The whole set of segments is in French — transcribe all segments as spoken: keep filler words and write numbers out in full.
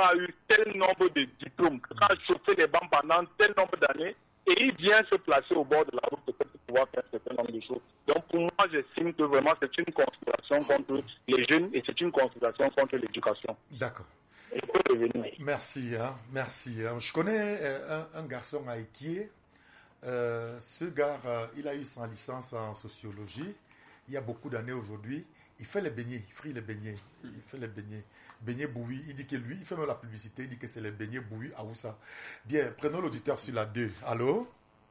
a eu tel nombre de diplômes, quelqu'un a chauffé les bancs pendant tel nombre d'années, et il vient se placer au bord de la route pour pouvoir faire un certain nombre de choses. Donc pour moi, j'estime que vraiment c'est une conspiration contre les jeunes et c'est une conspiration contre l'éducation. D'accord. Revenir. Merci, hein, merci. Hein. Je connais euh, un, un garçon à Iquié. Euh, ce gars, euh, il a eu sa licence en sociologie. Il y a beaucoup d'années aujourd'hui. Il fait les beignets, il frit les beignets. Il fait les beignets. Beignets bouillis. Il dit que lui, il fait même la publicité. Il dit que c'est les beignets bouillis à Oussa. Bien, prenons l'auditeur sur la deux. Allô?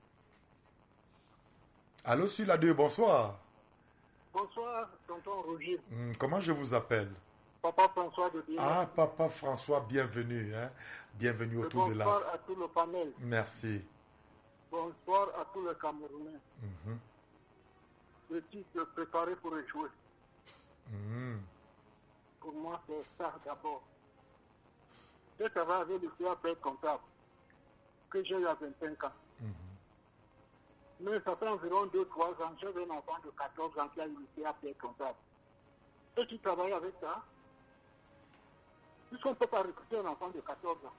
Allô, sur la deux, bonsoir. Bonsoir, tonton Roger. Hum, comment je vous appelle? Papa François de Bien. Ah, Papa François, bienvenue. Hein? Bienvenue autour de la... Bonsoir à tout le panel. Merci. Bonsoir à tous les Camerounais. Mm-hmm. Le titre préparé pour échouer. Mm-hmm. Pour moi, c'est ça d'abord. J'ai travaillé avec le C A P comptable que j'ai eu à vingt-cinq ans. Mm-hmm. Mais ça fait environ deux trois ans, j'ai un enfant de quatorze ans qui a eu le C A P comptable. Et tu travailles avec ça? Puisqu'on ne peut pas recruter un enfant de quatorze ans.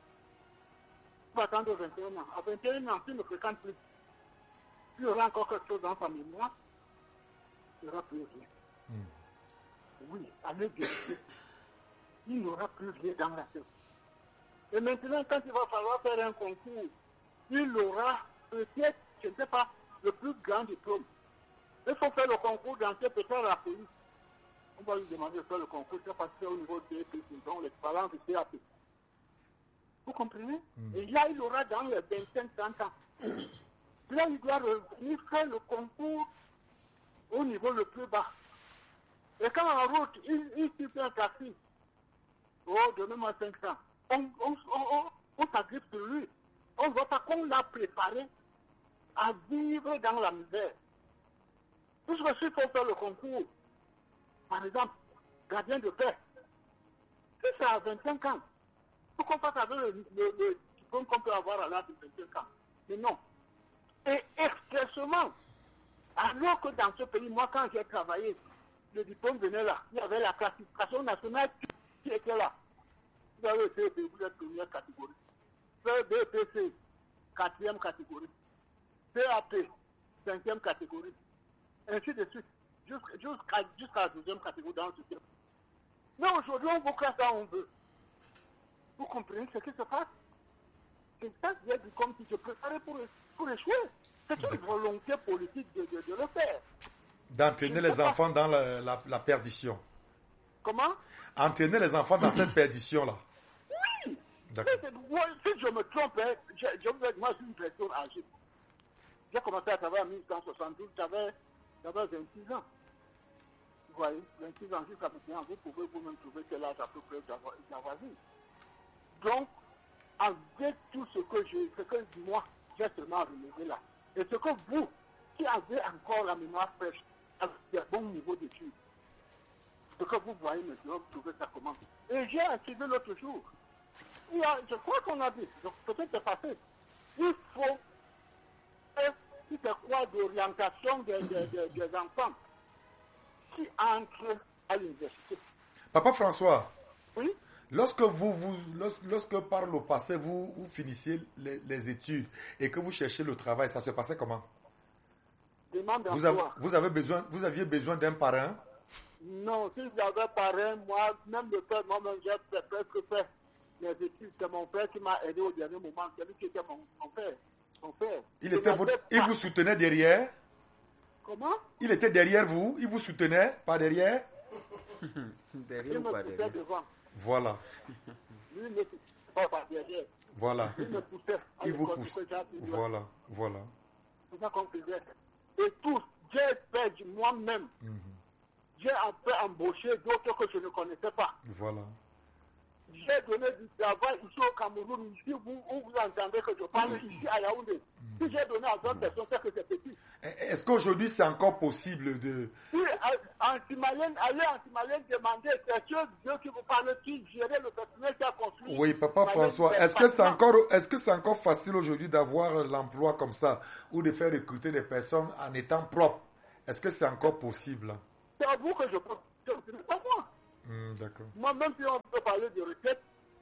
Tu vas attendre vingt et un ans. À vingt et un ans, tu ne fréquentes plus. Tu auras encore quelque chose dans ta mémoire. Il n'y aura plus rien. Mm. Oui, avec vérité. Il n'y aura plus rien dans la tête. Et maintenant, quand il va falloir faire un concours, il aura peut-être, je ne sais pas, le plus grand diplôme. Il faut faire le concours dans ce peut-être la police. On va lui demander de faire le concours, c'est parce que c'est au niveau de l'E P, donc l'expérience du C A P. Vous comprenez? Mm. Et là, il aura dans les vingt-cinq à trente ans. Là, il doit revenir faire le concours au niveau le plus bas. Et quand en route, il, il suit un taxi, oh, donnez-moi cinq cents. On, on, on, on, on s'agrippe sur lui. On ne voit pas qu'on l'a préparé à vivre dans la misère. Puisque s'il faut faire le concours, par exemple, gardien de paix, si c'est à vingt-cinq ans, il faut qu'on fasse avec le, le, le diplôme qu'on peut avoir à l'âge de vingt-cinq ans. Mais non. Et expressement, alors que dans ce pays, moi, quand j'ai travaillé, le diplôme venait là. Il y avait la classification nationale qui était là. Vous avez été vous êtes première catégorie. B P C, quatrième catégorie. P A P, cinquième catégorie. Ainsi de suite. Jusqu'à jusqu'à la deuxième catégorie dans le système. Mais aujourd'hui, on vous classe ça on veut. Vous comprenez ce qui se passe? C'est ça qui est du comme si je préparais pour, pour échouer. C'est une volonté politique de, de, de le faire. D'entraîner les pas. enfants dans la, la, la perdition. Comment? Entraîner les enfants dans cette perdition-là. Oui. Moi, si je me trompe, hein, je, je vous ai dit, moi, je suis une personne âgée. J'ai commencé à travailler en mille neuf cent soixante-douze, j'avais, j'avais vingt-six ans. Vous voyez, vingt-six ans jusqu'à maintenant, vous pouvez vous-même trouver quel âge à peu près d'avoir vu. Donc, avec tout ce que j'ai, ce que moi, j'ai seulement relevé là, et ce que vous, qui avez encore la mémoire fraîche, avec un bon niveau d'études, ce que vous voyez maintenant, vous trouvez ça comment? Et j'ai activé l'autre jour. Il y a, je crois qu'on a dit, donc peut-être c'est passé. Il faut faire c'est quoi d'orientation des, des, des, des enfants qui entrent à l'université. Papa François. Oui. Lorsque vous, vous lorsque, lorsque par le passé vous, vous finissiez les, les études et que vous cherchez le travail, ça se passait comment? Demande vous, avez, vous avez besoin, vous aviez besoin d'un parrain? Non, si j'avais parrain, moi, même le père, moi-même, j'ai presque fait mes études. C'est mon père qui m'a aidé au dernier moment. C'est lui qui était mon, mon père. Mon père. Il, était votre, il vous soutenait derrière? Comment? Il était derrière vous? Il vous soutenait pas derrière? Derrière ou pas derrière? Devant. Voilà. Lui ne poussait pas par derrière. Voilà. Il me poussait. Il vous pousse. Voilà. Voilà. C'est ça qu'on faisait. Et tous, j'ai fait moi-même. Mm-hmm. J'ai un peu embauché d'autres que je ne connaissais pas. Voilà. J'ai donné du travail ici au Cameroun, ici vous, où vous entendez que je parle ici à Yaoundé. Si j'ai donné à d'autres personnes, c'est que c'est petit. Est-ce qu'aujourd'hui c'est encore possible de... Oui, en Timalène, allez en Timalène demander, c'est Dieu qui vous parle, qui gérait le personnel qui a construit. Oui, Papa François, est-ce que c'est encore, est-ce que c'est encore facile aujourd'hui d'avoir l'emploi comme ça, ou de faire recruter des personnes en étant propres? Est-ce que c'est encore possible? C'est à vous que je pense, ce n'est pas moi. Mm, d'accord. Moi, même si on peut parler de retraite,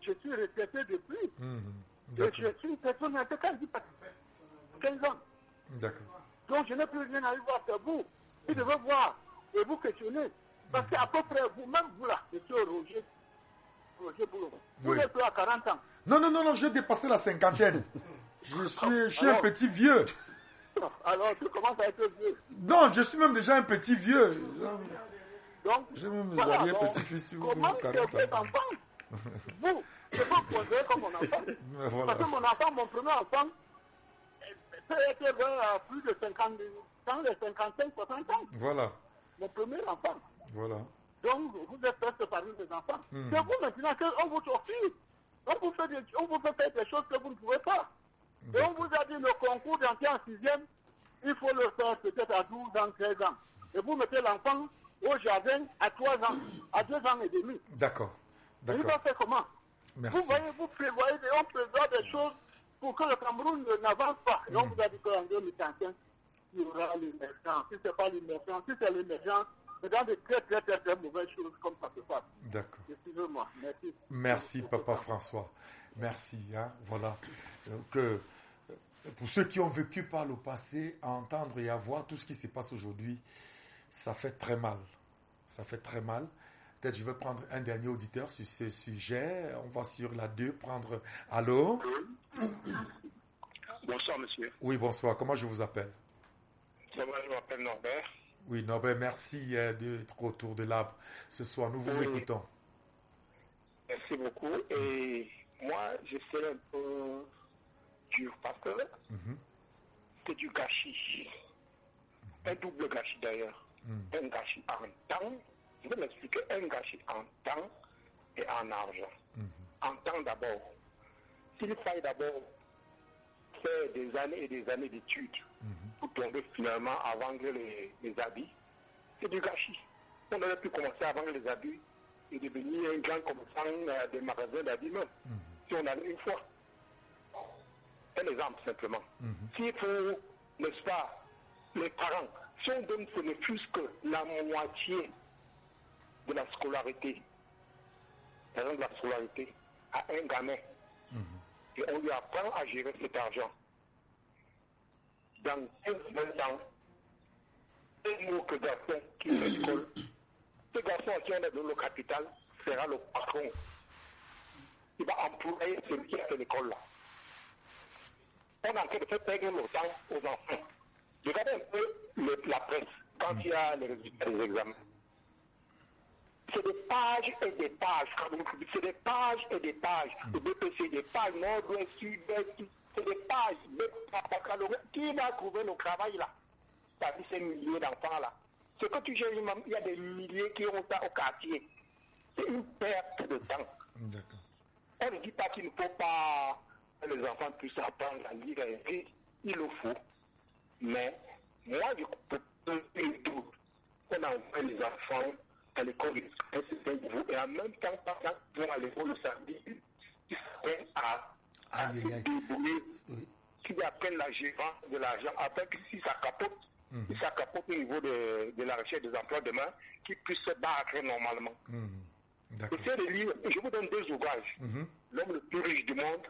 je suis retraité depuis. Mmh. Et je suis une personne intégrale du parti. quinze ans. D'accord. Donc je n'ai plus rien à y voir, c'est vous. Vous devez voir et vous questionner. Parce qu'à peu près, vous-même, vous là, monsieur Roger, Roger Boulot, vous Oui. êtes à quarante ans. Non, non, non, non, j'ai dépassé la cinquantaine. Je suis, je suis Alors- un petit vieux. Alors tu commences à être vieux. Non, je suis même déjà un petit vieux. Donc, J'ai même des voilà, arrière-petits-fils sur donc, comment quarante c'est votre ans. enfant? Vous, je vous considérez comme mon enfant. Mais voilà. Parce que mon enfant, mon premier enfant, peut être vers plus de cinquante, dans les cinquante-cinq, soixante ans. Voilà, Mon premier enfant. voilà. Donc, vous êtes presque parmi des enfants. Hmm. C'est vous maintenant qu'on vous torture. On vous, fait des, on vous fait faire des choses que vous ne pouvez pas. Et on vous a dit le concours d'entrée en sixième, il faut le faire peut-être à douze ans, treize ans. Et vous mettez l'enfant au jardin à trois ans, à deux ans et demi. D'accord, Il va d'accord. faire comment? Merci. Vous voyez, vous prévoyez, on prévoit des choses pour que le Cameroun n'avance pas. Et on vous a dit qu'en deux mille cinquante, il y aura l'émergence. Si ce n'est pas l'émergence, si c'est l'émergence, c'est dans de très, très, très, très mauvaises choses comme ça se passe. D'accord. Excusez-moi. Merci. Merci, Papa François. Merci. Hein, voilà. Donc, euh, pour ceux qui ont vécu par le passé, à entendre et à voir tout ce qui se passe aujourd'hui, ça fait très mal. Ça fait très mal. Peut-être je vais prendre un dernier auditeur sur ce sujet. On va sur la deux prendre... Allô? Bonsoir, monsieur. Oui, bonsoir. Comment je vous appelle? Ça va, je m'appelle Norbert. Oui, Norbert, merci euh, d'être autour de l'arbre ce soir. Nous vous Oui. écoutons. Merci beaucoup. Et moi, je serai un peu dur parce que Mhm. c'est du gâchis. Un double gâchis d'ailleurs. Mhm. Un gâchis en temps. Je vais m'expliquer. Un gâchis en temps et en argent. Mhm. En temps d'abord. S'il faille d'abord faire des années et des années d'études Mhm. pour tomber finalement à vendre les, les habits, c'est du gâchis. On aurait pu commencer à vendre les habits et devenir un grand commerçant euh, des magasins d'habits même, Mhm. si on allait une fois. Un exemple simplement. Mhm. S'il faut, n'est-ce pas, les parents, si on donne ce ne fût-ce que la moitié de la scolarité, par exemple la scolarité, à un gamin, Mhm. et on lui apprend à gérer cet argent. Dans quinze vingt ans, un autre garçon qui fait l'école, ce garçon à qui on a donné le capital sera le patron. Il va employer celui qui a fait l'école là. On est en train de faire perdre le temps aux enfants. Regardez un peu le, la presse quand il y a les résultats des examens. C'est des pages et des pages. C'est des pages et des pages. Le B P C, des pages nord-ouest, sud-est. C'est des pages. Qui va trouver le travail là? C'est-à-dire ces milliers d'enfants là. Ce que tu gères, il y a des milliers qui ont ça au quartier. C'est une perte de temps. D'accord. On ne dit pas qu'il ne faut pas que les enfants puissent apprendre à lire et écrire. Il le faut. Mais moi, je peux une doute. On envoie les enfants à l'école du niveau et en même temps, pendant qu'ils vont à l'école le samedi, ils s'apprennent à, à Aïe, aïe, aïe. débrouiller, Oui. qu'ils apprennent la gérance de l'argent, afin que si ça capote, Mhm. si ça capote au niveau de, de la recherche des emplois demain, qu'ils puissent se battre normalement. Mhm. D'accord. Essayez de lire, je vous donne deux ouvrages. Mhm. L'homme le plus riche du monde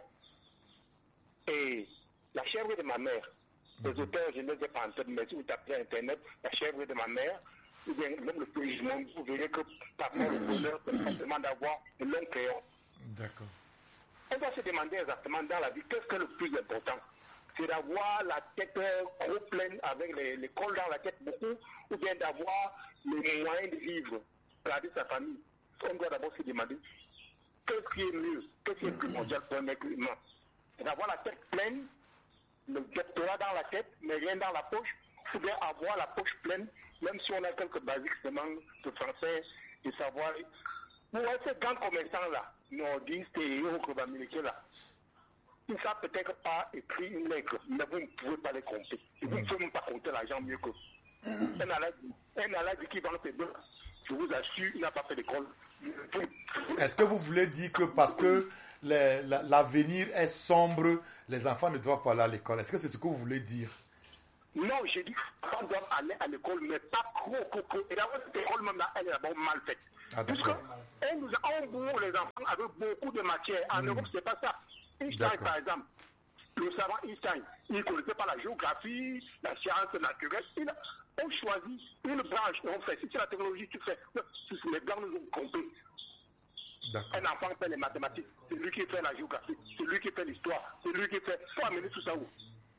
et La chèvre de ma mère. Les auteurs, je ne les ai pas en tête, mais si vous tapez sur Internet, La chèvre de ma mère, ou bien L'homme le plus riche du monde, vous verrez que par rapport au bonheur, c'est simplement d'avoir un long crayon. D'accord. On doit se demander exactement dans la vie, qu'est-ce que le plus important? C'est d'avoir la tête trop pleine avec les, les cols dans la tête beaucoup, ou bien d'avoir les moyens de vivre, garder sa famille. On doit d'abord se demander qu'est-ce qui est mieux, qu'est-ce qui est primordial pour un être humain. C'est d'avoir la tête pleine, le doctorat dans la tête, mais rien dans la poche, ou bien avoir la poche pleine, même si on a quelques basiques seulement de français, de savoir. Pour ces grands commerçants-là, nordistes et autres américains là, ils ne savent peut-être pas écrire une lettre, mais vous ne pouvez pas les compter. Et vous ne pouvez même pas compter l'argent mieux que un aladi, un aladi qui vend ses deux, je vous assure, il n'a pas fait d'école. Est-ce que vous voulez dire que parce que les- la- l'avenir est sombre, les enfants ne doivent pas aller à l'école? Est-ce que c'est ce que vous voulez dire? Non, j'ai dit que les enfants doivent aller à l'école, mais pas trop, trop, trop. Et d'abord, cette école même là, elle est d'abord mal faite. Ah, puisque et nous avons les enfants avec beaucoup de matières. En mmh. Europe, c'est pas ça. Einstein, par exemple, le savant Einstein, il ne connaissait pas la géographie, la science naturelle. Il a, on choisit une branche, on fait. Si c'est la technologie, tu fais. Les blancs nous ont compris. D'accord. Un enfant fait les mathématiques, c'est lui qui fait la géographie, c'est lui qui fait l'histoire, c'est lui qui fait. Il faut amener tout ça où?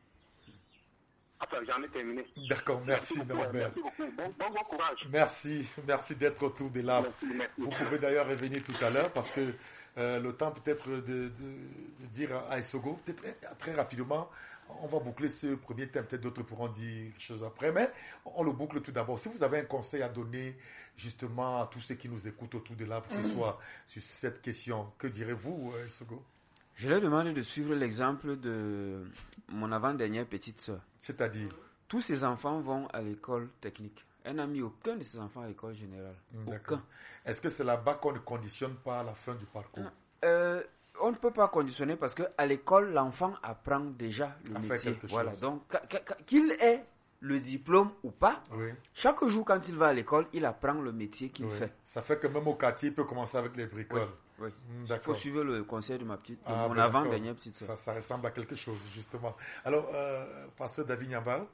Enfin, j'en ai terminé. D'accord, merci, merci Norbert. Merci beaucoup. Bon, bon, bon courage. Merci, merci d'être autour de là. Merci, merci. Vous pouvez d'ailleurs revenir tout à l'heure parce que euh, le temps peut-être de, de, de dire à Essogo, peut-être très rapidement, on va boucler ce premier thème, peut-être d'autres pourront dire quelque chose après, mais on le boucle tout d'abord. Si vous avez un conseil à donner justement à tous ceux qui nous écoutent autour de là, que ce soit sur cette question, que direz-vous, Essogo? Je leur demande de suivre l'exemple de mon avant-dernière petite sœur. C'est-à-dire? Tous ses enfants vont à l'école technique. Elle n'a mis aucun de ses enfants à l'école générale. D'accord. Aucun. Est-ce que c'est là-bas qu'on ne conditionne pas à la fin du parcours? euh, On ne peut pas conditionner parce qu'à l'école, l'enfant apprend déjà le à métier. Voilà. Chose. Donc, qu'il ait le diplôme ou pas, oui. Chaque jour quand il va à l'école, il apprend le métier qu'il oui. fait. Ça fait que même au quartier, il peut commencer avec les bricoles. Oui. Oui. Il faut suivre le conseil de ma petite, de ah, mon ben avant-dernière petite soeur. Ça, ça ressemble à quelque chose, justement. Alors, euh, pasteur David Nyambal,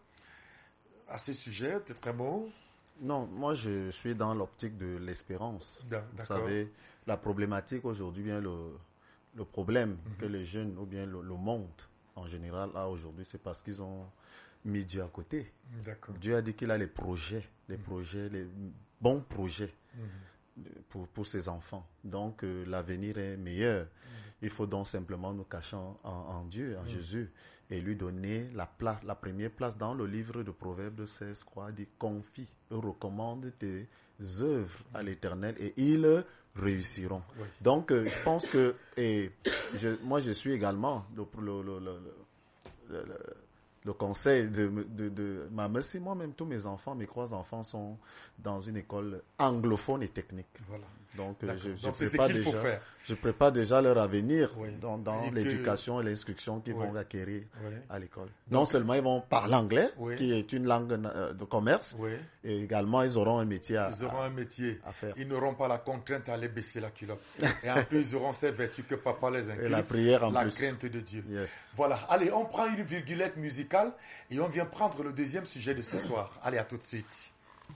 à ce sujet, peut-être un mot? Non, moi je suis dans l'optique de l'espérance. D'accord. Vous savez, la problématique aujourd'hui, bien le, le problème mm-hmm. que les jeunes ou bien le, le monde en général a aujourd'hui, c'est parce qu'ils ont mis Dieu à côté. D'accord. Dieu a dit qu'il a les projets, les mm-hmm. projets, les bons projets. Mm-hmm. Pour, pour ses enfants. Donc, euh, l'avenir est meilleur. Mmh. Il faut donc simplement nous cacher en, en Dieu, en mmh. Jésus, et lui donner la place, la première place dans le livre de Proverbes seize, croix, dit confie, recommande tes œuvres mmh. à l'Éternel et ils réussiront. Oui. Donc, euh, je pense que, et je, moi, je suis également le, le, le, le, le, le le conseil de, de, de ma mère, si moi-même, tous mes enfants, mes trois enfants sont dans une école anglophone et technique. Voilà. Donc, euh, je, je, Donc prépare déjà, je prépare déjà leur avenir oui. dans, dans l'éducation que... et l'instruction qu'ils oui. vont acquérir oui. à l'école. Non Donc, seulement ils vont parler anglais, oui. qui est une langue euh, de commerce, oui. et également ils auront un métier à, ils auront un métier à faire. Ils n'auront pas la contrainte à aller baisser la culotte. Et en plus, ils auront ces vertus que papa les inculque. Et la prière en la plus. La crainte de Dieu. Yes. Voilà. Allez, on prend une virgulette musicale et on vient prendre le deuxième sujet de ce soir. Allez, à tout de suite.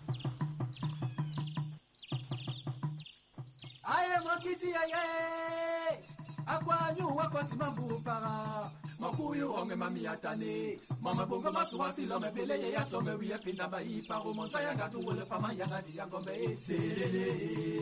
Aye mokiti aye akwanyu wakoti mambu para makuyu onge mami atane mama bongo masuwasi lo mebele ya some wiye pinda bai paro monza ya gadu wole pama ya gadi ya gombe serele.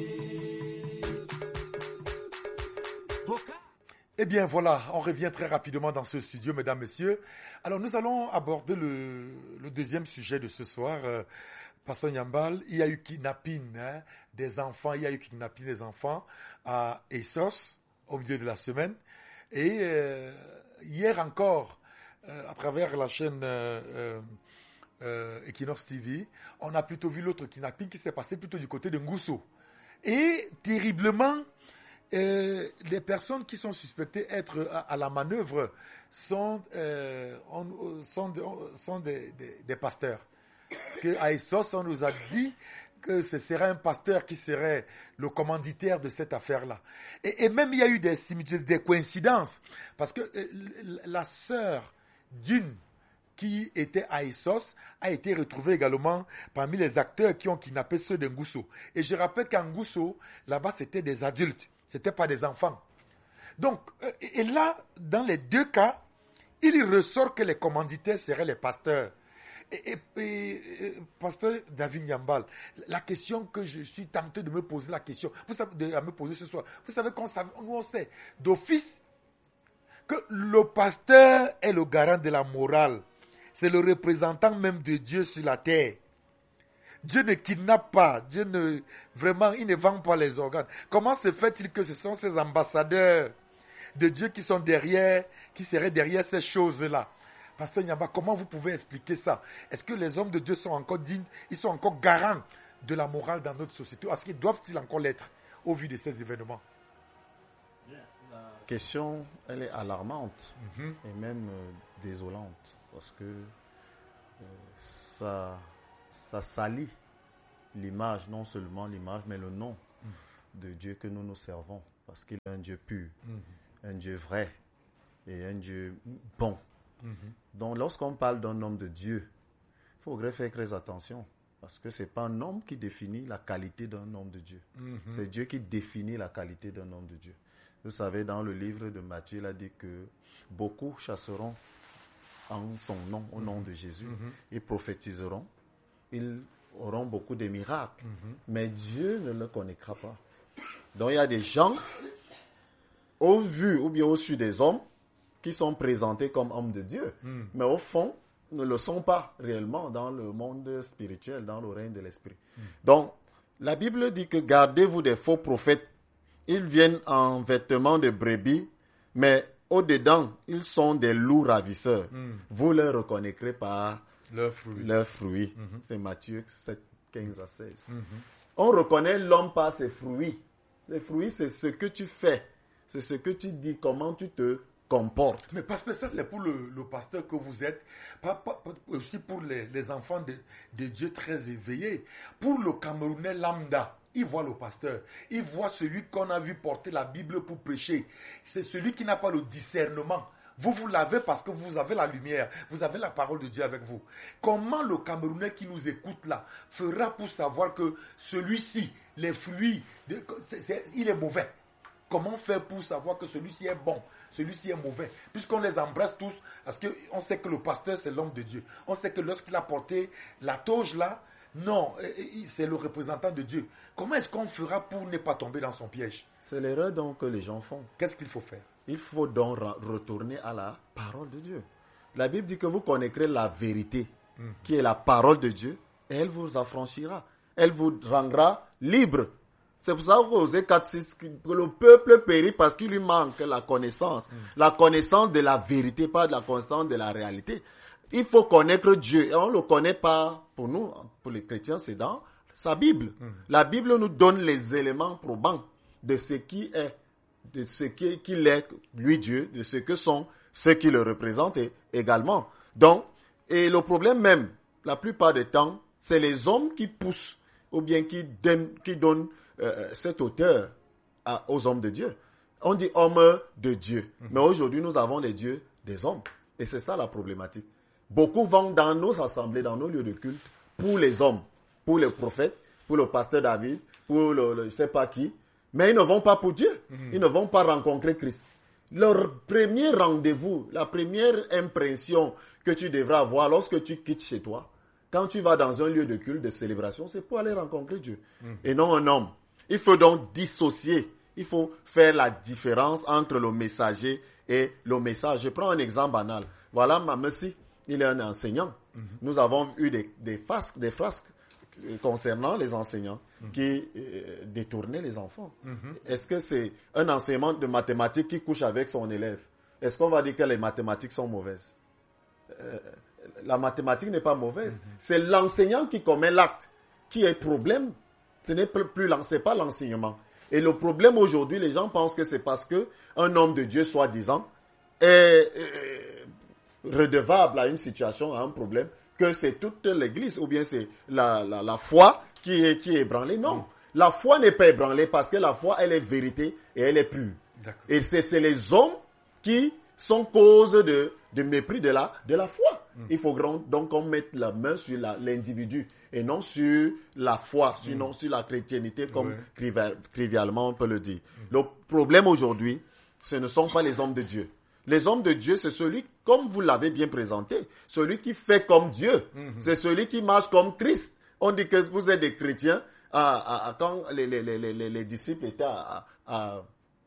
Eh bien voilà, on revient très rapidement dans ce studio, mesdames, messieurs. Alors nous allons aborder le, le deuxième sujet de ce soir. Euh, Pasteur Nyambal, il y a eu kidnapping hein, des enfants, il y a eu kidnapping des enfants à Essos au milieu de la semaine. Et euh, hier encore, euh, à travers la chaîne euh, euh, Equinox T V, on a plutôt vu l'autre kidnapping qui s'est passé plutôt du côté de Ngousso. Et terriblement, euh, les personnes qui sont suspectées être à, à la manœuvre sont, euh, on, sont, sont des, des, des pasteurs. Parce qu'à Essos, on nous a dit que ce serait un pasteur qui serait le commanditaire de cette affaire-là. Et, et même il y a eu des similitudes, des coïncidences. Parce que euh, la sœur d'une qui était à Essos a été retrouvée également parmi les acteurs qui ont kidnappé ceux de Ngousso. Et je rappelle qu'en Ngousso, là-bas, c'était des adultes. C'était pas des enfants. Donc, euh, et là, dans les deux cas, il ressort que les commanditaires seraient les pasteurs. Et, et, et, et pasteur David Nyambal, la question que je suis tenté de me poser, la question, vous savez, de, à me poser ce soir, vous savez qu'on savait, nous on sait d'office que le pasteur est le garant de la morale, c'est le représentant même de Dieu sur la terre. Dieu ne kidnappe pas, Dieu ne, vraiment, il ne vend pas les organes. Comment se fait-il que ce sont ces ambassadeurs de Dieu qui sont derrière, qui seraient derrière ces choses-là? Pasteur Nyamba, comment vous pouvez expliquer ça? Est-ce que les hommes de Dieu sont encore dignes, ils sont encore garants de la morale dans notre société? Est-ce qu'ils doivent-ils encore l'être au vu de ces événements? La question, elle est alarmante mm-hmm. et même euh, désolante parce que euh, ça, ça salit l'image, non seulement l'image, mais le nom mm-hmm. de Dieu que nous nous servons, parce qu'il est un Dieu pur, Mhm. un Dieu vrai et un Dieu bon. Mhm. Donc lorsqu'on parle d'un homme de Dieu, il faudrait faire très attention, parce que ce n'est pas un homme qui définit la qualité d'un homme de Dieu. Mhm. C'est Dieu qui définit la qualité d'un homme de Dieu. Vous savez, dans le livre de Matthieu, il a dit que beaucoup chasseront en son nom, au nom de Jésus. Mhm. Ils prophétiseront, ils auront beaucoup de miracles, Mhm. mais Dieu ne le connaîtra pas. Donc il y a des gens, au vu ou bien au su des hommes, qui sont présentés comme hommes de Dieu, Mhm. mais au fond, ne le sont pas réellement dans le monde spirituel, dans le règne de l'esprit. Mhm. Donc, la Bible dit que gardez-vous des faux prophètes. Ils viennent en vêtements de brebis, mais au-dedans, ils sont des loups ravisseurs. Mhm. Vous les reconnaîtrez par Leurs fruits. leurs fruits. Mhm. C'est Matthieu sept, quinze à seize. Mhm. On reconnaît l'homme par ses fruits. Les fruits, c'est ce que tu fais. C'est ce que tu dis, comment tu te comportes. Mais parce que ça, c'est pour le, le pasteur que vous êtes, pas, pas- pas- aussi pour les, les enfants de, de Dieu très éveillés. Pour le Camerounais lambda, il voit le pasteur, il voit celui qu'on a vu porter la Bible pour prêcher. C'est celui qui n'a pas le discernement. Vous, vous l'avez parce que vous avez la lumière, vous avez la parole de Dieu avec vous. Comment le Camerounais qui nous écoute là fera pour savoir que celui-ci, les fruits, de- c'est- c'est- il est mauvais? Comment faire pour savoir que celui-ci est bon, celui-ci est mauvais? Puisqu'on les embrasse tous, parce qu'on sait que le pasteur, c'est l'homme de Dieu. On sait que lorsqu'il a porté la toge là, non, euh, euh, c'est le représentant de Dieu. Comment est-ce qu'on fera pour ne pas tomber dans son piège? C'est l'erreur donc que les gens font. Qu'est-ce qu'il faut faire? Il faut donc ra- retourner à la parole de Dieu. La Bible dit que vous connaîtrez la vérité, Mhm. qui est la parole de Dieu, et elle vous affranchira. Elle vous rendra libre. C'est pour ça qu'au Osée quatre six, que le peuple périt parce qu'il lui manque la connaissance. La connaissance de la vérité, pas de la connaissance de la réalité. Il faut connaître Dieu. Et on ne le connaît pas, pour nous, pour les chrétiens, c'est dans sa Bible. La Bible nous donne les éléments probants de ce qui est, de ce qui- qu'il est, lui Dieu, de ce que sont ceux qui le représentent et- également. Donc, et le problème même, la plupart du temps, c'est les hommes qui poussent ou bien qui donnent, qui donnent euh, cette hauteur à- aux hommes de Dieu. On dit homme de Dieu. Mais aujourd'hui, nous avons les dieux des hommes. Et c'est ça la problématique. Beaucoup vont dans nos assemblées, dans nos lieux de culte, pour les hommes, pour les prophètes, pour le pasteur David, pour le, le je ne sais pas qui. Mais ils ne vont pas pour Dieu. Ils ne vont pas rencontrer Christ. Leur premier rendez-vous, la première impression que tu devras avoir lorsque tu quittes chez toi, quand tu vas dans un lieu de culte, de célébration, c'est pour aller rencontrer Dieu. Et non un homme. Il faut donc dissocier. Il faut faire la différence entre le messager et le message. Je prends un exemple banal. Voilà, ma messie, il est un enseignant. Nous avons eu des, des, frasques, des frasques concernant les enseignants qui euh, détournaient les enfants. Est-ce que c'est un enseignement de mathématiques qui couche avec son élève? Est-ce qu'on va dire que les mathématiques sont mauvaises? Euh, la mathématique n'est pas mauvaise. C'est l'enseignant qui commet l'acte qui est problème. Ce n'est plus, plus l'en- c'est pas l'enseignement. Et le problème aujourd'hui, les gens pensent que c'est parce que un homme de Dieu, soi-disant, est, est redevable à une situation, à un problème, que c'est toute l'Église, ou bien c'est la, la, la foi qui est, qui est ébranlée. Non, mm. La foi n'est pas ébranlée parce que la foi, elle est vérité et elle est pure. D'accord. Et c'est, c'est les hommes qui sont cause de, de mépris de la, de la foi. Mm. Il faut donc qu'on mette la main sur la, l'individu et non sur la foi, sinon mm. sur la chrétienté, comme oui. trivialement on peut le dire. Mm. Le problème aujourd'hui, ce ne sont pas les hommes de Dieu. Les hommes de Dieu, c'est celui, comme vous l'avez bien présenté, celui qui fait comme Dieu. Mm-hmm. C'est celui qui marche comme Christ. On dit que vous êtes des chrétiens. À, à, à, quand les, les, les, les, les disciples étaient à, à,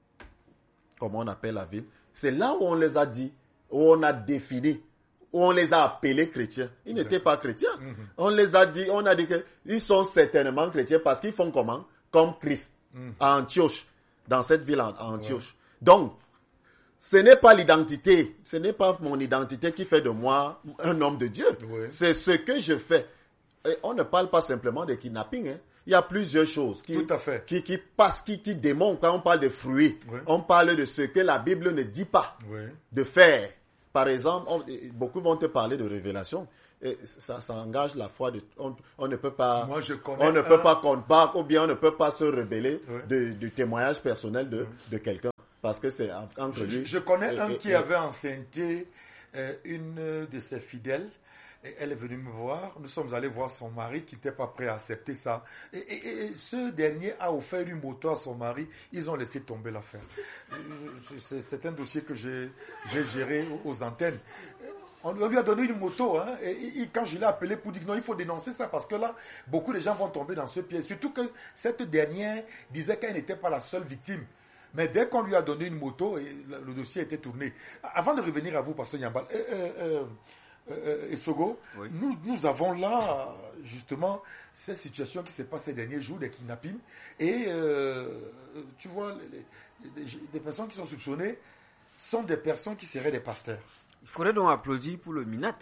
comment on appelle la ville, c'est là où on les a dit, où on a défini, où on les a appelés chrétiens. Ils n'étaient pas chrétiens. Mm-hmm. On les a dit, on a dit qu'ils sont certainement chrétiens parce qu'ils font comment? Comme Christ, mm. à Antioche, dans cette ville à Antioche. Ouais. Donc, ce n'est pas l'identité, ce n'est pas mon identité qui fait de moi un homme de Dieu. Oui. C'est ce que je fais. Et on ne parle pas simplement de kidnapping. Hein. Il y a plusieurs choses qui, Tout à fait. qui, qui passent, qui, qui démontrent. Quand on parle de fruits, oui. on parle de ce que la Bible ne dit pas oui. de faire. par exemple, on, beaucoup vont te parler de révélation. Et ça, ça engage la foi. De, on, on ne peut pas, Moi, je connais on ne un... peut pas qu'on parle, ou bien on ne peut pas se rebeller Oui. de, du témoignage personnel de, Oui. de quelqu'un. Parce que c'est entre Je, lui. je connais et, un et, qui et, avait enceinté euh, une de ses fidèles. Et elle est venue me voir. Nous sommes allés voir son mari qui n'était pas prêt à accepter ça. Et, et, et ce dernier a offert une moto à son mari. Ils ont laissé tomber l'affaire. C'est, c'est un dossier que j'ai, j'ai géré aux, aux antennes. On lui a donné une moto, hein, et, et quand je l'ai appelé pour dire non, il faut dénoncer ça parce que là, beaucoup de gens vont tomber dans ce piège. Surtout que cette dernière disait qu'elle n'était pas la seule victime. Mais dès qu'on lui a donné une moto, et le, le dossier était tourné. Avant de revenir à vous, Pasteur Nyambal, euh, euh, euh, euh, et Sogo, Oui. nous, nous avons là, justement, cette situation qui s'est passée ces derniers jours, des kidnappings. Et euh, tu vois, les, les, les, les personnes qui sont soupçonnées sont des personnes qui seraient des pasteurs. Il faudrait donc applaudir pour le Minat.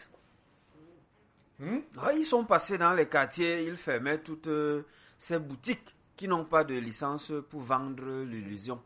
Hmm? Ouais, ils sont passés dans les quartiers, ils fermaient toutes euh, ces boutiques qui n'ont pas de licence pour vendre l'illusion.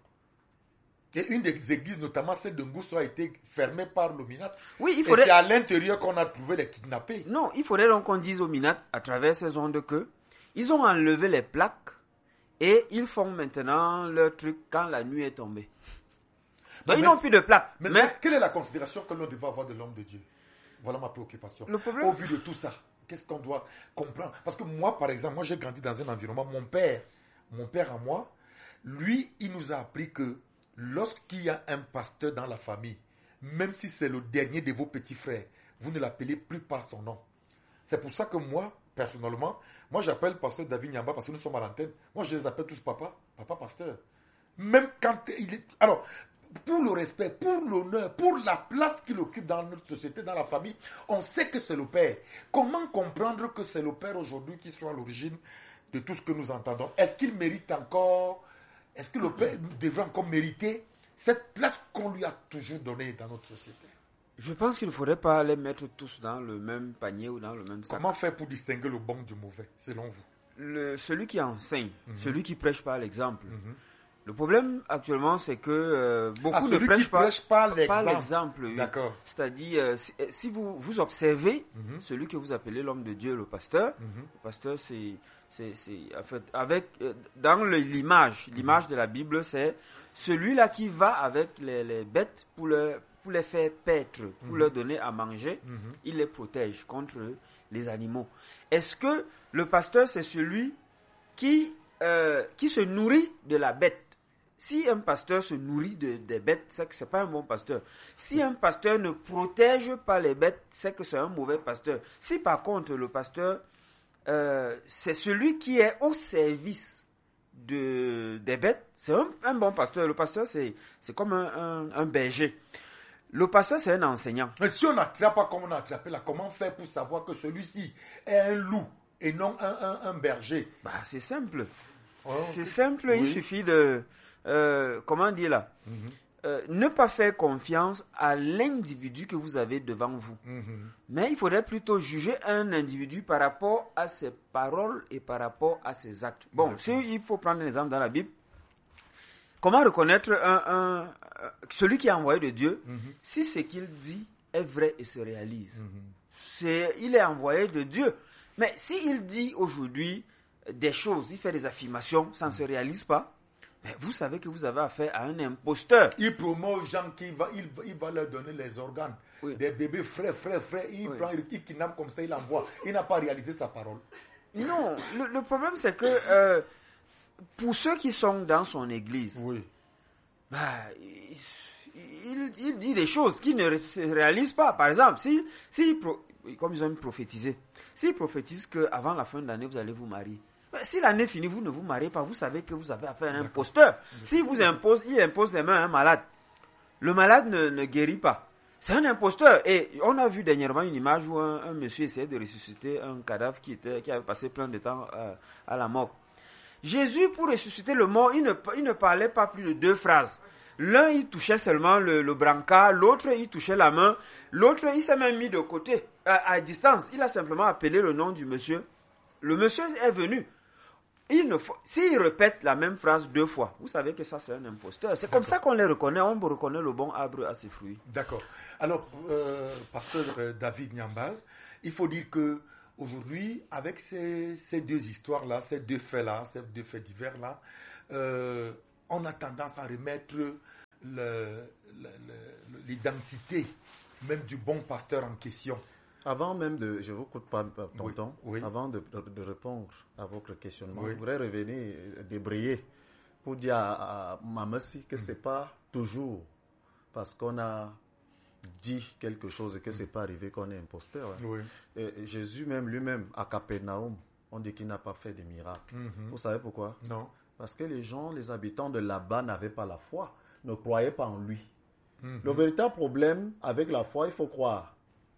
Et une des églises, notamment celle de Ngousso, a été fermée par le Minat. Oui, il Et faudrait... c'est à l'intérieur qu'on a trouvé les kidnappés. Non, il faudrait donc qu'on dise au Minat, à travers ces ondes, que ils ont enlevé les plaques et ils font maintenant leur truc quand la nuit est tombée. Donc, Mais- ils n'ont plus de plaques. Mais, Mais, quelle est la considération que l'on devait avoir de l'homme de Dieu? Voilà ma préoccupation. Le problème- Au vu de tout ça, qu'est-ce qu'on doit comprendre? Parce que moi, par exemple, moi j'ai grandi dans un environnement, mon père, mon père à moi, lui, il nous a appris que lorsqu'il y a un pasteur dans la famille, même si c'est le dernier de vos petits frères, vous ne l'appelez plus par son nom. C'est pour ça que moi, personnellement, moi j'appelle pasteur David Nyamba parce que nous sommes à l'antenne. Moi je les appelle tous papa, papa pasteur. Même quand il est... Alors, pour le respect, pour l'honneur, pour la place qu'il occupe dans notre société, dans la famille, on sait que c'est le père. Comment comprendre que c'est le père aujourd'hui qui soit à l'origine de tout ce que nous entendons? Est-ce qu'il mérite encore... Est-ce que le père devrait encore mériter cette place qu'on lui a toujours donnée dans notre société? je pense qu'il ne faudrait pas les mettre tous dans le même panier ou dans le même sac. Comment faire pour distinguer le bon du mauvais, selon vous? Le, celui qui enseigne, Mhm. celui qui prêche par l'exemple. Mhm. Le problème actuellement, c'est que euh, beaucoup Ah, ne celui prêchent qui pas, prêche par pas l'exemple. l'exemple. oui. D'accord. C'est-à-dire, euh, si, si vous, vous observez Mhm. celui que vous appelez l'homme de Dieu, le pasteur, Mhm. le pasteur, c'est, c'est, c'est en fait, avec, euh, dans le- l'image, l'image de la Bible, c'est celui-là qui va avec les, les bêtes pour, leur, pour les faire paître, pour Mhm. leur donner à manger, Mhm. il les protège contre les animaux. Est-ce que le pasteur, c'est celui qui, euh, qui se nourrit de la bête? Si un pasteur se nourrit de, des bêtes, c'est que ce n'est pas un bon pasteur. Si un pasteur ne protège pas les bêtes, c'est que c'est un mauvais pasteur. Si par contre le pasteur, euh, c'est celui qui est au service de, des bêtes, c'est un, un bon pasteur. Le pasteur, c'est, c'est comme un, un, un berger. Le pasteur, c'est un enseignant. Mais si on n'attrape pas comme on a attrapé là, comment faire pour savoir que celui-ci est un loup et non un, un, un berger? Bah, c'est simple. Oh, C'est ok. simple, il Oui. suffit de... euh, comment dire là Mhm. Euh, ne pas faire confiance à l'individu que vous avez devant vous. Mhm. Mais il faudrait plutôt juger un individu par rapport à ses paroles et par rapport à ses actes. Bon, D'accord. si il faut prendre un exemple dans la Bible, comment reconnaître un, un- euh, celui qui est envoyé de Dieu Mhm. si ce qu'il dit est vrai et se réalise? Mhm. C'est, il est envoyé de Dieu. Mais s'il dit aujourd'hui des choses, il fait des affirmations, ça ne se réalise pas, mais vous savez que vous avez affaire à un imposteur. Il promet aux gens qu'il va, il, va- il va leur donner les organes. Oui. Des bébés frais, frais, frais. Il Oui. prend, il, il kidnappe comme ça, il envoie. Il n'a pas réalisé sa parole. Non, le, le problème c'est que euh, pour ceux qui sont dans son église, Oui. bah, il, il- il dit des choses qui ne se réalisent pas. Par exemple, si, si pro- comme ils ont prophétisé, s'il prophétise qu'avant la fin de l'année, vous allez vous marier. Ben, si l'année finit, vous ne vous mariez pas, vous savez que vous avez affaire à un imposteur. Si vous impose, il impose les mains à un malade, le malade ne, ne guérit pas. C'est un imposteur. Et on a vu dernièrement une image où un, un monsieur essayait de ressusciter un cadavre qui, était, qui avait passé plein de temps euh, à la mort. Jésus, pour ressusciter le mort, il ne, il ne parlait pas plus de deux phrases. L'un, il touchait seulement le, le brancard, l'autre, il touchait la main, l'autre, il s'est même mis de côté, à, à distance. Il a simplement appelé le nom du monsieur. Le monsieur est venu. il ne faut, s'il répète la même phrase deux fois, vous savez que ça c'est un imposteur. C'est comme ça qu'on les reconnaît, on reconnaît le bon arbre à ses fruits. D'accord. Alors, euh, pasteur David Nyambal, il faut dire que aujourd'hui, avec ces, ces deux histoires-là, ces deux faits-là, ces deux faits divers-là, euh, on a tendance à remettre le, le, le, l'identité même du bon pasteur en question. Avant même de, je vous coupe pas ton oui, temps, oui. avant de, de, de répondre à votre questionnement, oui. je voudrais revenir, débrayer pour dire à, à Mamessi que mm. c'est pas toujours parce qu'on a dit quelque chose et que mm. c'est pas arrivé qu'on est imposteur. Oui. Et Jésus même lui-même à Capernaum, on dit qu'il n'a pas fait de miracles. Mm-hmm. Vous savez pourquoi? Non. Parce que les gens, les habitants de là-bas n'avaient pas la foi, ne croyaient pas en lui. Mm-hmm. Le véritable problème avec la foi, il faut croire.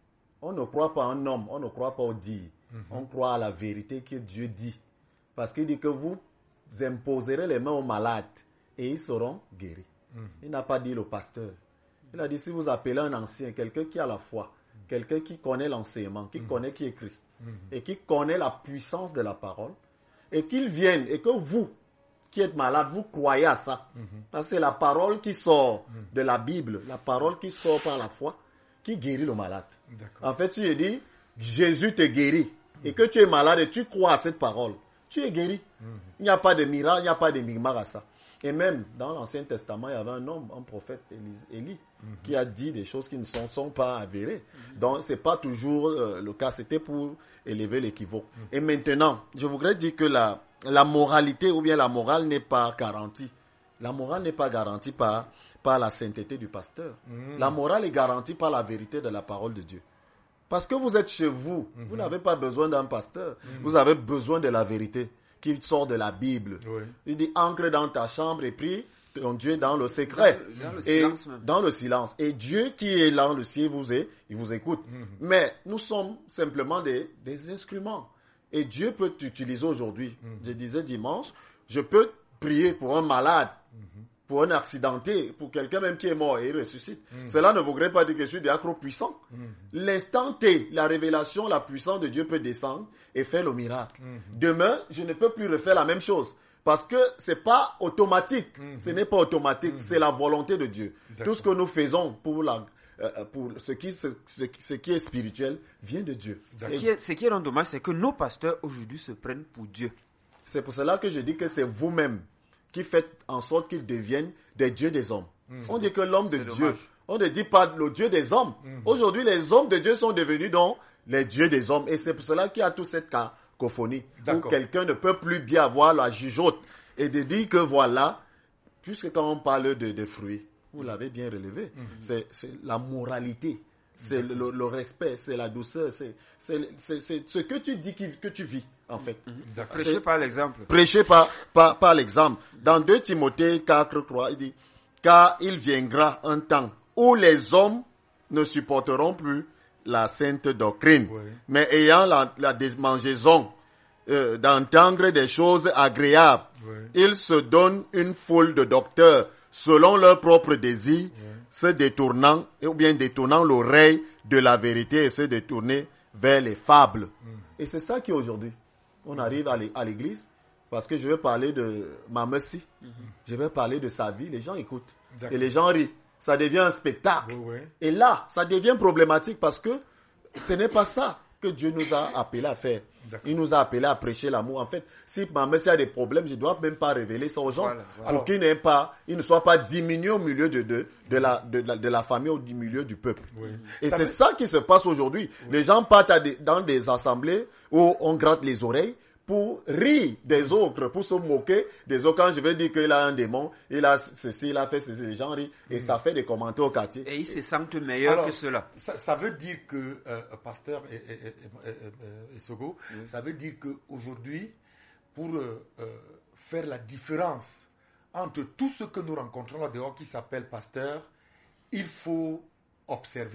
On ne croit pas en homme, on ne croit pas au dit. Mm-hmm. On croit à la vérité que Dieu dit. Parce qu'il dit que vous imposerez les mains aux malades et ils seront guéris. Mm-hmm. Il n'a pas dit le pasteur. Il a dit si vous appelez un ancien, quelqu'un qui a la foi, mm-hmm. quelqu'un qui connaît l'enseignement, qui mm-hmm. connaît qui est Christ, mm-hmm. et qui connaît la puissance de la parole, et qu'il vienne et que vous, qui êtes malade, vous croyez à ça. Mm-hmm. Parce que c'est la parole qui sort mm-hmm. de la Bible, la parole qui sort par la foi, qui guérit le malade. D'accord. En fait, si je dis, Jésus te guérit, mmh. et que tu es malade et tu crois à cette parole, tu es guéri. Mmh. Il n'y a pas de miracle, il n'y a pas de miracle à ça. Et même dans l'Ancien Testament, il y avait un homme, un prophète, Élie, mmh. qui a dit des choses qui ne sont, sont pas avérées. Mmh. Donc, ce n'est pas toujours euh, le cas. C'était pour élever l'équivoque. Mmh. Et maintenant, je voudrais dire que la, la moralité ou bien la morale n'est pas garantie. La morale n'est pas garantie par... par la sainteté du pasteur. Mmh. La morale est garantie par la vérité de la parole de Dieu. Parce que vous êtes chez vous, mmh. vous n'avez pas besoin d'un pasteur. Mmh. Vous avez besoin de la vérité qui sort de la Bible. Oui. Il dit, entre dans ta chambre et prie ton Dieu dans le secret. Dans, dans le et silence même. Dans le silence. Et Dieu qui est là dans le ciel, vous est, il vous écoute. Mmh. Mais nous sommes simplement des, des instruments. Et Dieu peut t'utiliser aujourd'hui. Mmh. Je disais dimanche, je peux prier pour un malade. Mmh. Pour un accidenté, pour quelqu'un même qui est mort et il ressuscite. Mmh. Cela ne voudrait pas dire que je suis diacre puissant. Mmh. L'instant T, la révélation, la puissance de Dieu peut descendre et faire le miracle. Mmh. Demain, je ne peux plus refaire la même chose. Parce que ce n'est pas automatique. Mmh. Ce n'est pas automatique, mmh. c'est la volonté de Dieu. D'accord. Tout ce que nous faisons pour, la, euh, pour ce, qui, ce, ce, ce qui est spirituel vient de Dieu. Ce qui est, ce qui est rend dommage, c'est que nos pasteurs aujourd'hui se prennent pour Dieu. C'est pour cela que je dis que c'est vous-même qui fait en sorte qu'ils deviennent des dieux des hommes. Mmh. On dit que l'homme de c'est Dieu, dommage. On ne dit pas le Dieu des hommes. Mmh. Aujourd'hui, les hommes de Dieu sont devenus donc les dieux des hommes. Et c'est pour cela qu'il y a toute cette cacophonie. Où quelqu'un ne peut plus bien avoir la jugeote et de dire que voilà, puisque quand on parle de, de fruits, vous l'avez bien relevé, mmh. c'est, c'est la moralité, c'est le, le respect, c'est la douceur, c'est, c'est, c'est, c'est ce que tu dis que tu vis. En fait. Mmh. Prêchez par l'exemple. Prêchez par, par, par l'exemple. Dans deux Timothée quatre, trois, il dit, car il viendra un temps où les hommes ne supporteront plus la sainte doctrine, oui. mais ayant la, la démangeaison euh, d'entendre des choses agréables, oui. ils se donnent une foule de docteurs selon leurs propres désirs, oui. se détournant, ou bien détournant l'oreille de la vérité et se détourner vers les fables. Mmh. Et c'est ça qui aujourd'hui. On arrive à l'église, parce que je vais parler de Mamessi, mm-hmm. je vais parler de sa vie, les gens écoutent. D'accord. Et les gens rient. Ça devient un spectacle. Oui, oui. Et là, ça devient problématique parce que ce n'est pas ça que Dieu nous a appelé à faire. D'accord. Il nous a appelé à prêcher l'amour. En fait, si Mamessi a des problèmes, je ne dois même pas révéler ça aux gens. Voilà, voilà. Pour qu'ils n'aient pas, ils ne soient pas diminués au milieu de, de, de, la, de, la, de la famille ou au milieu du peuple. Oui. Et ça c'est veut... ça qui se passe aujourd'hui. Oui. Les gens partent à des, dans des assemblées où on gratte les oreilles pour rire des autres, pour se moquer des autres. Quand je vais dire qu'il a un démon, il a ceci, il a fait ceci, les gens rient. Et mmh. ça fait des commentaires au quartier. Et ils se sentent meilleurs Alors, que cela. Ça, ça veut dire que, euh, pasteur et, et, et, et, et Sogo, mmh. ça veut dire qu'aujourd'hui, pour euh, euh, faire la différence entre tout ce que nous rencontrons là dehors qui s'appelle pasteur, il faut observer.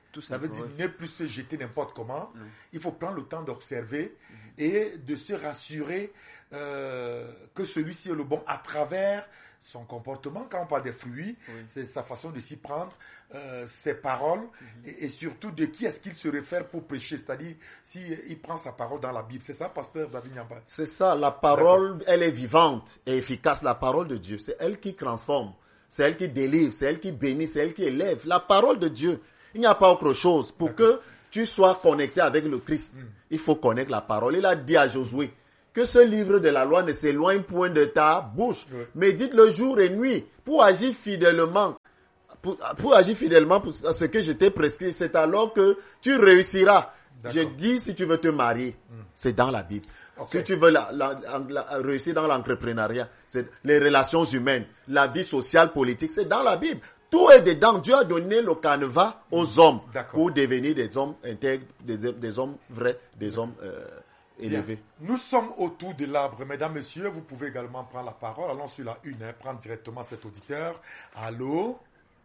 Tout Ça veut simplement. dire ne plus se jeter n'importe comment. Mm. Il faut prendre le temps d'observer et de se rassurer euh, que celui-ci est le bon à travers son comportement. Quand on parle des fruits, Oui. c'est sa façon de s'y prendre, euh, ses paroles et, et surtout de qui est-ce qu'il se réfère pour prêcher. C'est-à-dire s'il prend sa parole dans la Bible. C'est ça, pasteur David Nyamba? C'est ça, la parole, elle est vivante et efficace. La parole de Dieu, c'est elle qui transforme, c'est elle qui délivre, c'est elle qui bénit, c'est elle qui élève. La parole de Dieu, il n'y a pas autre chose. Pour que tu sois connecté avec le Christ, mm. il faut connaître la parole. Il a dit à Josué que ce livre de la loi ne s'éloigne point de ta bouche. Oui. Médite le jour et nuit pour agir fidèlement. Pour, pour agir fidèlement pour ce que je t'ai prescrit, c'est alors que tu réussiras. D'accord. Je dis, si tu veux te marier, mm. c'est dans la Bible. Okay. Si tu veux la, la, la, la, réussir dans l'entrepreneuriat, c'est les relations humaines, la vie sociale, politique, c'est dans la Bible. Tout est dedans. Dieu a donné le canevas aux hommes D'accord. pour devenir des hommes intègres, des, des hommes vrais, des hommes euh, élevés. Bien. Nous sommes autour de l'arbre. Mesdames, messieurs, vous pouvez également prendre la parole. Allons sur la une, hein, prendre directement cet auditeur. Allô?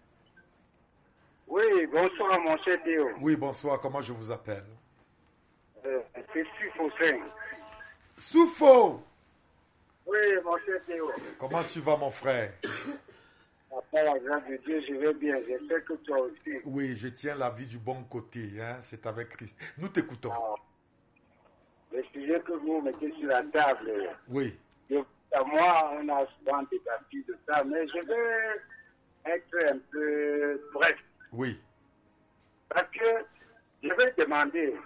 Oui, bonsoir, mon cher Théo. Oui, bonsoir. Comment je vous appelle? euh, C'est Soufo. Soufo! Oui, mon cher Théo. Comment tu vas, mon frère? Après la grâce de Dieu, je vais bien. J'espère que toi aussi. Oui, je tiens la vie du bon côté. Hein? C'est avec Christ. Nous t'écoutons. Ah, le sujet que vous mettez sur la table. Oui. Je, moi, on a souvent débattu de ça, mais je vais être un peu bref. Oui. Parce que je vais demander,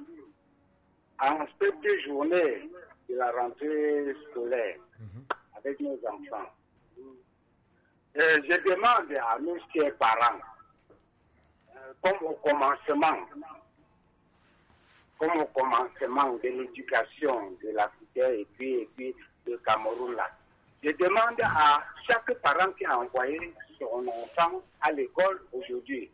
en cette journée de la rentrée scolaire, mm-hmm. avec nos enfants, Euh, je demande à nous, chers parents, euh, comme au commencement, comme au commencement de l'éducation de l'Afrique et puis, et puis de Cameroun là, je demande à chaque parent qui a envoyé son enfant à l'école aujourd'hui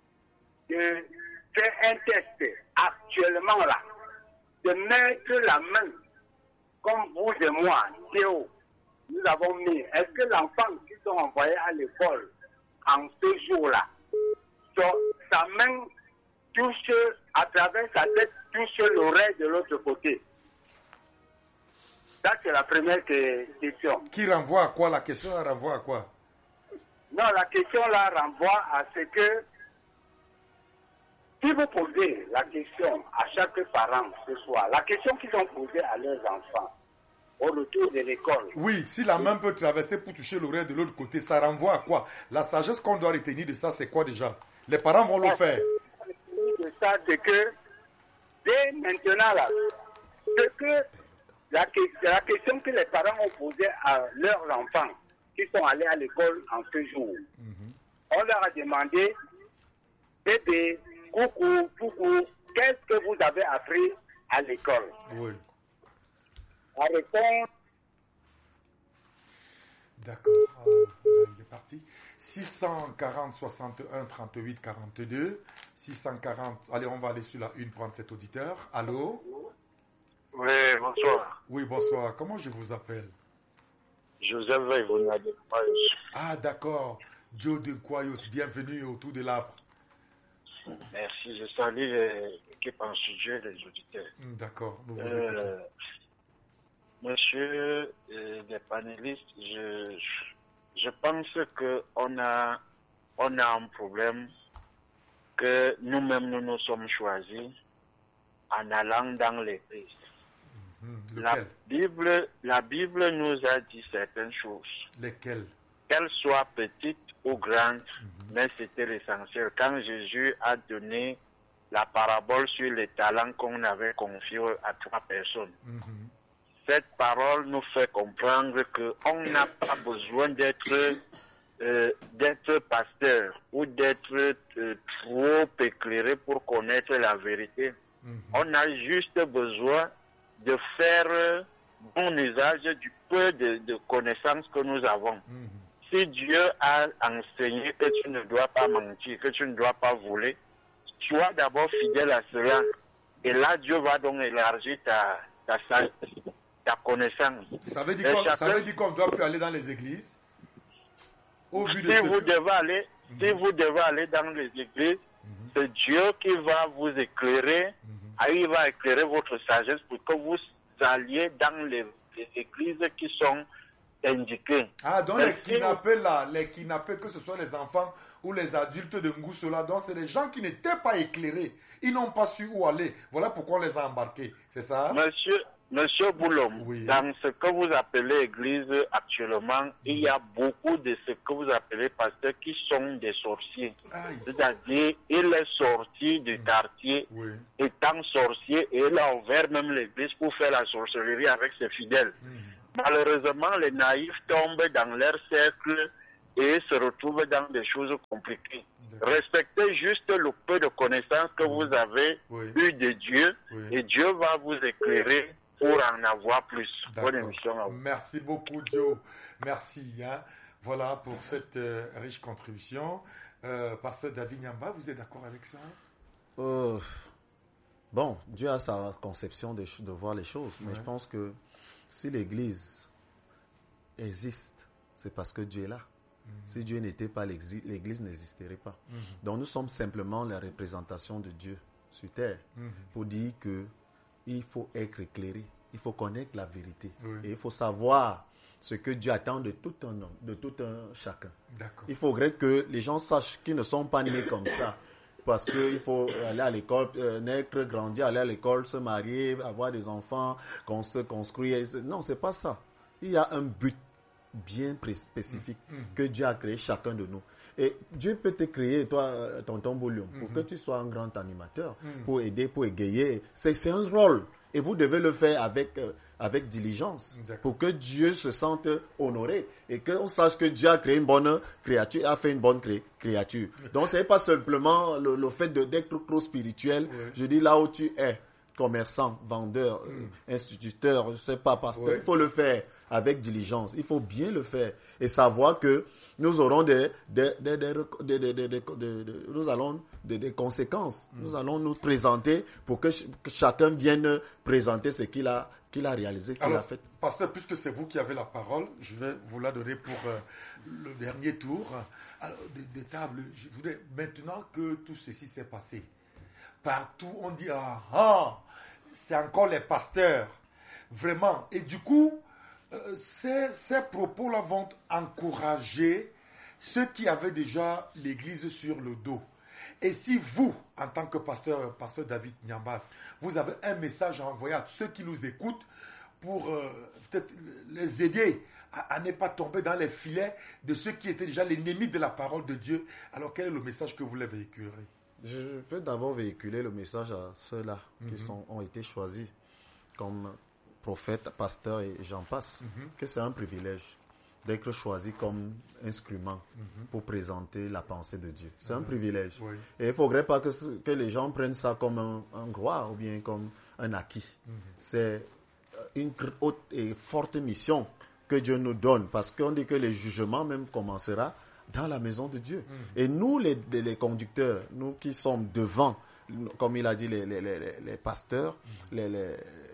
de faire un test actuellement là, de mettre la main, comme vous et moi, Théo, nous avons mis, est-ce que l'enfant qui sont envoyés à l'école en ce jour-là, sa main touche, à travers sa tête, touche l'oreille de l'autre côté? Ça, c'est la première question. Qui renvoie à quoi? La question elle renvoie à quoi? Non, la question là renvoie à ce que, si vous posez la question à chaque parent ce soir, la question qu'ils ont posée à leurs enfants, au retour de l'école. Oui, si la main peut traverser pour toucher l'oreille de l'autre côté, ça renvoie à quoi? La sagesse qu'on doit retenir de ça, c'est quoi déjà? Les parents vont le faire. De ça, c'est que, dès maintenant, là, c'est que la, la question que les parents ont posée à leurs enfants qui sont allés à l'école en ce jour, mm-hmm. on leur a demandé, bébé, coucou, coucou, qu'est-ce que vous avez appris à l'école? Oui. La réponse. D'accord, euh, il est parti. six cent quarante, soixante et un, trente-huit, quarante-deux. six cent quarante, allez, on va aller sur la une prendre cet auditeur. Allô? Oui, bonsoir. Oui, bonsoir. Comment je vous appelle? Joseph Veillona de Kwayos. Ah, d'accord. Joe de Kwayos, bienvenue autour de l'arbre. Merci, je salue l'équipe en studio et les auditeurs. D'accord, nous vous euh, écoutons. Monsieur euh, les panélistes, je, je pense qu'on a, on a un problème que nous-mêmes nous nous sommes choisis en allant dans l'église. Mmh, la Bible, la Bible nous a dit certaines choses. Lesquelles? Qu'elles soient petites ou grandes, mmh. mais c'était l'essentiel. Quand Jésus a donné la parabole sur les talents qu'on avait confiés à trois personnes, mmh. cette parole nous fait comprendre qu'on n'a pas besoin d'être euh, d'être pasteur ou d'être euh, trop éclairé pour connaître la vérité. Mm-hmm. On a juste besoin de faire bon usage du peu de, de connaissances que nous avons. Mm-hmm. Si Dieu a enseigné que tu ne dois pas mentir, que tu ne dois pas voler, sois d'abord fidèle à cela. Et là, Dieu va donc élargir ta, ta sagesse. Ta connaissance. Ça veut dire qu'on, chacun, ça veut dire qu'on doit plus aller dans les églises au vu de si ce vous que... devez aller, mm-hmm. si vous devez aller dans les églises, mm-hmm. c'est Dieu qui va vous éclairer, mm-hmm. il va éclairer votre sagesse pour que vous alliez dans les, les églises qui sont indiquées. Ah, donc les kidnappés là, les kidnappés, que ce soit les enfants ou les adultes de Ngousoula, donc c'est des gens qui n'étaient pas éclairés, ils n'ont pas su où aller. Voilà pourquoi on les a embarqués, c'est ça? Monsieur, Monsieur Boulom, oui. Dans ce que vous appelez église actuellement, mm. il y a beaucoup de ce que vous appelez pasteurs qui sont des sorciers. Aïe. C'est-à-dire, il est sorti du mm. quartier, oui. étant sorcier, et il a ouvert même l'église pour faire la sorcellerie avec ses fidèles. Mm. Malheureusement, les naïfs tombent dans leur cercle et se retrouvent dans des choses compliquées. D'accord. Respectez juste le peu de connaissances que vous avez oui. eu de Dieu, oui. et Dieu va vous éclairer pour en avoir plus. Bonne émission à vous. Merci beaucoup, Joe. Merci. Hein. Voilà pour cette euh, riche contribution. Euh, Pasteur David Nyamba, vous êtes d'accord avec ça? euh, Bon, Dieu a sa conception de, de voir les choses, mais ouais. je pense que si l'Église existe, c'est parce que Dieu est là. Mm-hmm. Si Dieu n'était pas, l'Église n'existerait pas. Mm-hmm. Donc nous sommes simplement la représentation de Dieu sur terre mm-hmm. pour dire que il faut être éclairé, il faut connaître la vérité. Oui. Et il faut savoir ce que Dieu attend de tout un homme, de tout un chacun. D'accord. Il faudrait que les gens sachent qu'ils ne sont pas nés comme ça. Parce qu'il faut aller à l'école, euh, naître, grandir, aller à l'école, se marier, avoir des enfants, qu'on se construise. Non, c'est pas ça. Il y a un but bien spécifique mmh. que Dieu a créé chacun de nous. Et Dieu peut te créer, toi, tonton Boulion, pour mmh. que tu sois un grand animateur, mmh. pour aider, pour égayer. C'est, c'est un rôle. Et vous devez le faire avec, euh, avec diligence. D'accord. Pour que Dieu se sente honoré. Et qu'on sache que Dieu a créé une bonne créature, a fait une bonne cré- créature. Donc, ce n'est pas simplement le, le fait de, d'être trop spirituel. Oui. Je dis là où tu es, commerçant, vendeur, mmh. instituteur, je ne sais pas, pasteur, oui. il faut le faire avec diligence. Il faut bien le faire et savoir que nous aurons des, des, des, des, des, des, des, des, des, des nous allons des, des conséquences. Mm. Nous allons nous présenter pour que, ch- que chacun vienne présenter ce qu'il a, qu'il a réalisé, qu'il Alors, a fait. Pasteur, puisque c'est vous qui avez la parole, je vais vous la donner pour euh, le dernier tour. Alors, des, des tables, je voudrais maintenant que tout ceci s'est passé. Partout, on dit ah ah, c'est encore les pasteurs, vraiment. Et du coup, Euh, ces, ces propos-là vont encourager ceux qui avaient déjà l'Église sur le dos. Et si vous, en tant que pasteur, pasteur David Nyamba, vous avez un message à envoyer à ceux qui nous écoutent pour euh, peut-être les aider à, à ne pas tomber dans les filets de ceux qui étaient déjà l'ennemi de la parole de Dieu, alors quel est le message que vous les véhiculerez? Je peux d'abord véhiculer le message à ceux-là mm-hmm. qui sont, ont été choisis comme prophète, pasteur et j'en passe, mm-hmm. que c'est un privilège d'être choisi comme instrument mm-hmm. pour présenter la pensée de Dieu. C'est mm-hmm. un privilège. Oui. Et il ne faudrait pas que, que les gens prennent ça comme un, un gloire ou bien comme un acquis. Mm-hmm. C'est une haute et forte mission que Dieu nous donne parce qu'on dit que le jugement même commencera dans la maison de Dieu. Mm-hmm. Et nous, les, les conducteurs, nous qui sommes devant, comme il a dit, les, les, les, les pasteurs, mm-hmm. les, les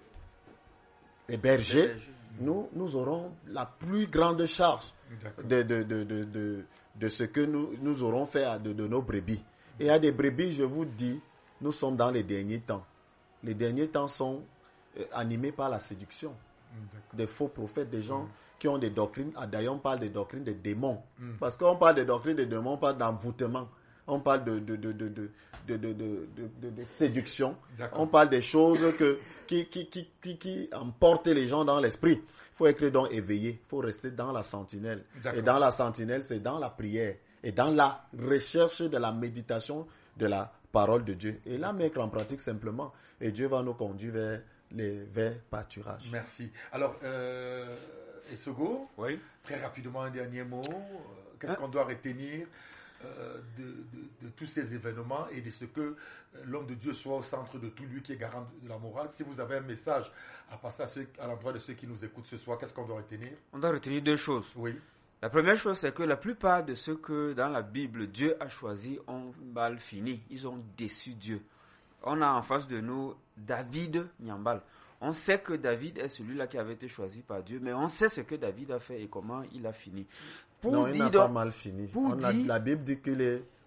les bergers, les bergers. Nous, nous aurons la plus grande charge de, de, de, de, de, de ce que nous, nous aurons fait de, de nos brebis. Et à des brebis, je vous dis, nous sommes dans les derniers temps. Les derniers temps sont animés par la séduction. D'accord. Des faux prophètes, des gens mmh. qui ont des doctrines. Ah, d'ailleurs, on parle des doctrines des démons. Mmh. Parce qu'on parle des doctrines des démons, on parle d'envoûtement. On parle de, de, de, de, de, de, de, de, de, de séduction. D'accord. On parle des choses que, qui, qui, qui, qui, qui emportent les gens dans l'esprit. Il faut être donc éveillé. Il faut rester dans la sentinelle. D'accord. Et dans la sentinelle, c'est dans la prière. Et dans la recherche de la méditation de la parole de Dieu. Et là, mettre en pratique simplement. Et Dieu va nous conduire vers les verts pâturages. Merci. Alors, euh, Essogo, oui. Très rapidement, un dernier mot. Qu'est-ce hein? qu'on doit retenir De, de, de tous ces événements et de ce que l'homme de Dieu soit au centre de tout, lui qui est garant de la morale? Si vous avez un message à passer à, ceux, à l'endroit de ceux qui nous écoutent ce soir, qu'est-ce qu'on doit retenir? On doit retenir deux choses. Oui. La première chose, c'est que la plupart de ceux que dans la Bible Dieu a choisi ont mal fini. Ils ont déçu Dieu. On a en face de nous David Nyambal. On sait que David est celui-là qui avait été choisi par Dieu, mais on sait ce que David a fait et comment il a fini. Pour non, il n'a donc, pas mal fini. On a, la Bible dit qu'il est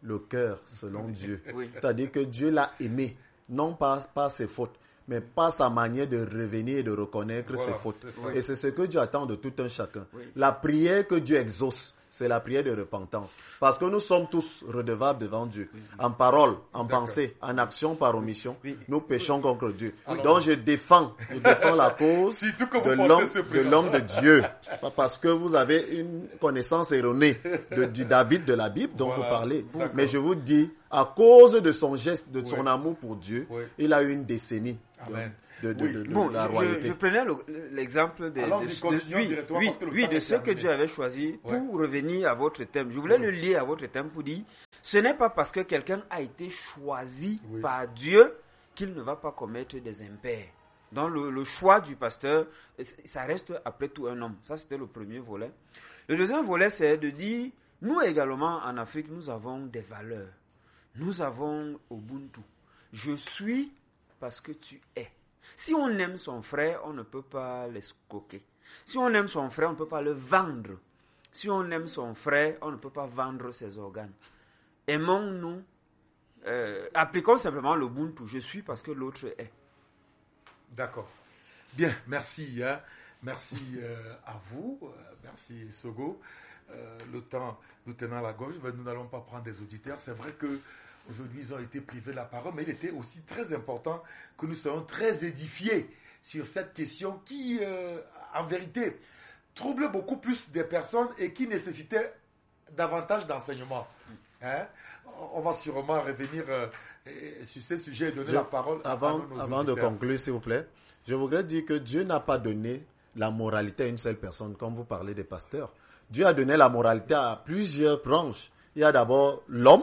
le cœur selon Dieu. Oui. C'est-à-dire que Dieu l'a aimé, non pas par ses fautes, mais par sa manière de revenir et de reconnaître Voilà, ses fautes. c'est ça. Et c'est ce que Dieu attend de tout un chacun. Oui. La prière que Dieu exauce, c'est la prière de repentance. Parce que nous sommes tous redevables devant Dieu. En parole, en D'accord. pensée, en action, par omission, Oui. nous péchons contre Dieu. Alors- Donc je défends, je défends la cause Surtout que vous de portez l'homme, ce de prénom. l'homme de Dieu. Pas parce que vous avez une connaissance erronée de, du David de la Bible dont Voilà. vous parlez. D'accord. Mais je vous dis, à cause de son geste, de son Oui. amour pour Dieu, Oui. il a eu une décennie de, Amen. de, de, Oui. de- de Bon, la je, royauté. je prenais le- l'exemple de, Allons-y, de- de- continuons oui, directement oui, parce que le oui, temps de est ce que terminé. Dieu avait choisi pour Ouais. revenir à votre thème. Je voulais le lier à votre thème pour dire, ce n'est pas parce que quelqu'un a été choisi Oui. par Dieu qu'il ne va pas commettre des impairs. Dans le, le choix du pasteur, ça reste après tout un homme. Ça, c'était le premier volet. Le deuxième volet, c'est de dire, nous également en Afrique, nous avons des valeurs. Nous avons Ubuntu. Je suis parce que tu es. Si on aime son frère, on ne peut pas l'escroquer. Si on aime son frère, on ne peut pas le vendre. Si on aime son frère, on ne peut pas vendre ses organes. Aimons-nous, euh, appliquons simplement le Ubuntu. Je suis parce que l'autre est. D'accord. Bien, merci. Hein. Merci euh, à vous. Euh, merci Sogo. Euh, le temps nous tenant à la gorge, ben, nous n'allons pas prendre des auditeurs. C'est vrai que aujourd'hui ils ont été privés de la parole, mais il était aussi très important que nous soyons très édifiés sur cette question qui, euh, en vérité, trouble beaucoup plus des personnes et qui nécessitait davantage d'enseignement. Hein? On va sûrement revenir euh, sur ces sujets et donner Je- la parole à- avant, à nos avant de auditeurs. conclure, s'il vous plaît, je voudrais dire que Dieu n'a pas donné la moralité à une seule personne, comme vous parlez des pasteurs. Dieu a donné la moralité à plusieurs branches. Il y a d'abord l'homme,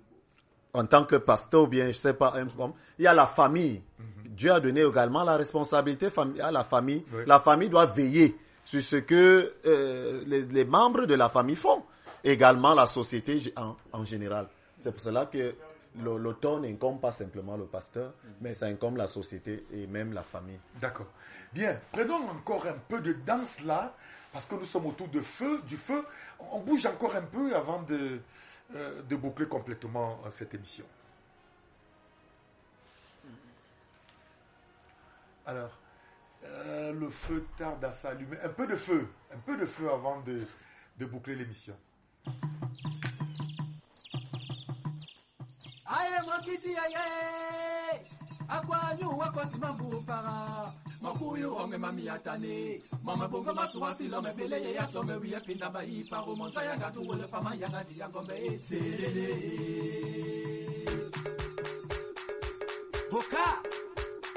en tant que pasteur, ou bien, je ne sais pas, un homme. Il y a la famille. Mm-hmm. Dieu a donné également la responsabilité fami- à la famille. Oui. La famille doit veiller sur ce que euh, les, les membres de la famille font. Également la société en, en général. C'est pour cela que le- l'auteur n'incombe pas simplement le pasteur, mais ça incombe la société et même la famille. D'accord. Bien, prenons encore un peu de danse là, parce que nous sommes autour de feu, du feu. On bouge encore un peu avant de, euh, de boucler complètement euh, cette émission. Alors, euh, le feu tarde à s'allumer. Un peu de feu, un peu de feu avant de, de boucler l'émission. aye mwakiti aye akwanyu wakoti mambu para makuyu onge mami atane mama bongo masuwasi lome beleye ya some wiye pinda bayi paro monza yanga tuwole pama yanga di yangombe serele boka